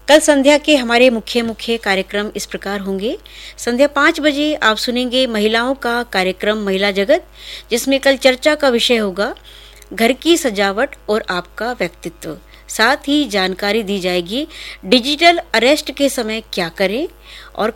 कल संध्या के हमारे मुख्य मुख्य कार्यक्रम इस प्रकार होंगे। संध्या 5 बजे आप सुनेंगे महिलाओं का कार्यक्रम महिला जगत, जिसमें कल चर्चा का विषय होगा घर की सजावट और आपका व्यक्तित्व। साथ ही जानकारी दी जाएगी डिजिटल अरेस्ट के समय क्या करें और